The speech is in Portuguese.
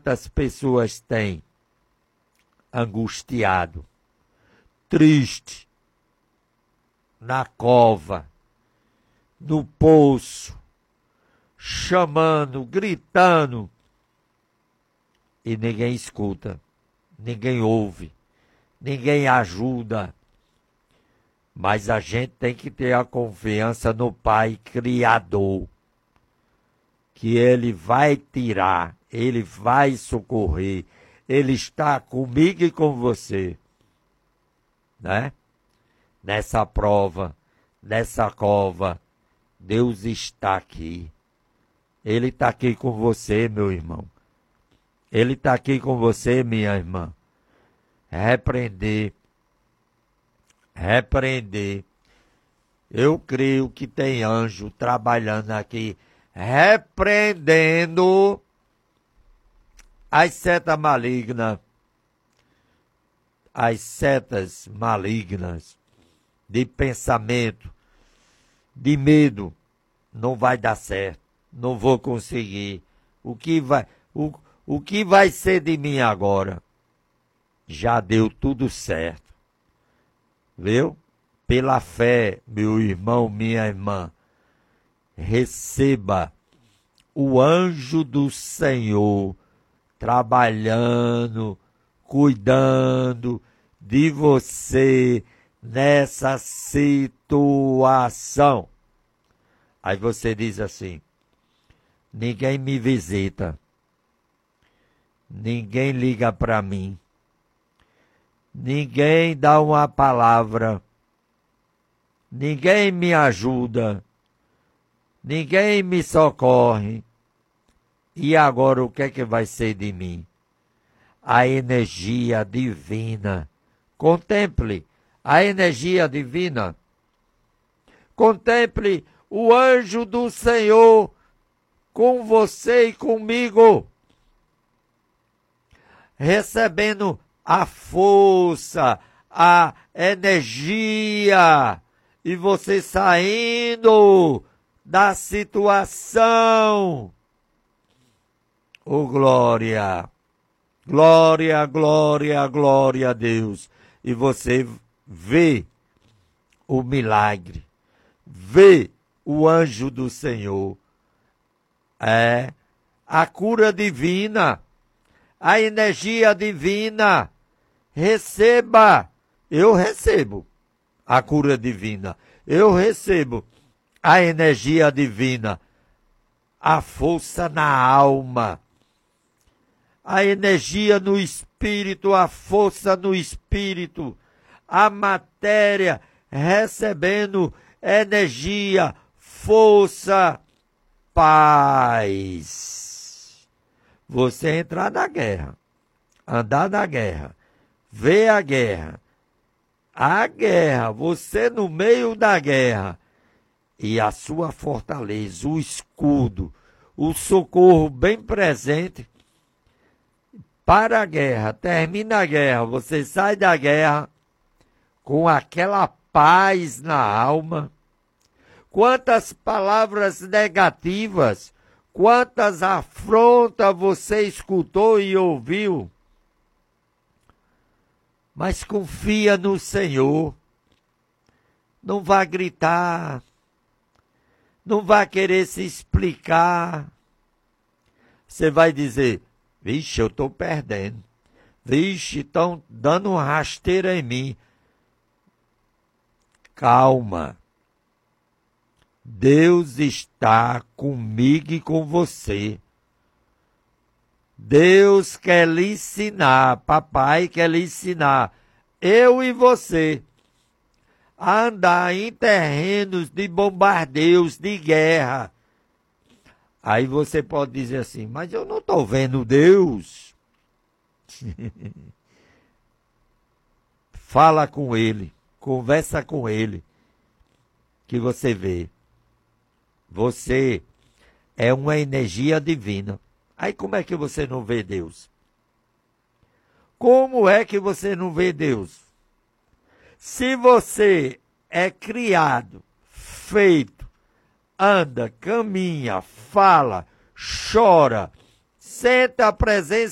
Quantas pessoas têm angustiado, triste, na cova, no poço, chamando, gritando, e ninguém escuta, ninguém ouve, ninguém ajuda. Mas a gente tem que ter a confiança no Pai Criador, que Ele vai tirar, Ele vai socorrer, Ele está comigo e com você, né? Nessa prova, nessa cova, Deus está aqui. Ele está aqui com você, meu irmão. Ele está aqui com você, minha irmã. Repreender. Eu creio que tem anjo trabalhando aqui, repreendendo as setas malignas. As setas malignas de pensamento, de medo. Não vai dar certo, não vou conseguir. O que vai ser de mim agora? Já deu tudo certo. Viu? Pela fé, meu irmão, minha irmã, receba o anjo do Senhor trabalhando, cuidando de você nessa situação. Aí você diz assim: ninguém me visita, ninguém liga para mim, ninguém dá uma palavra, ninguém me ajuda, ninguém me socorre. E agora o que é que vai ser de mim? A energia divina. Contemple a energia divina. Contemple o anjo do Senhor com você e comigo, recebendo a força, a energia, e você saindo da situação. Oh, glória! Glória, glória, glória a Deus. E você vê o milagre, vê o anjo do Senhor. É a cura divina, a energia divina. Receba, eu recebo a cura divina, eu recebo a energia divina, a força na alma, a energia no espírito, a força no espírito, a matéria recebendo energia, força, paz. Você entrar na guerra, andar na guerra, ver a guerra, você no meio da guerra, e a sua fortaleza, o escudo, o socorro bem presente para a guerra. Termina a guerra, você sai da guerra com aquela paz na alma. Quantas palavras negativas, quantas afrontas você escutou e ouviu. Mas confia no Senhor. Não vá gritar. Não vá querer se explicar. Você vai dizer: vixe, eu estou perdendo. Vixe, estão dando uma rasteira em mim. Calma. Deus está comigo e com você. Deus quer lhe ensinar, papai quer lhe ensinar, eu e você, a andar em terrenos de bombardeios, de guerra. Aí você pode dizer assim: mas eu não estou vendo Deus. Fala com Ele, conversa com Ele, que você vê. Você é uma energia divina. Aí como é que você não vê Deus? Como é que você não vê Deus? Se você é criado, feito, anda, caminha, fala, chora, sente a presença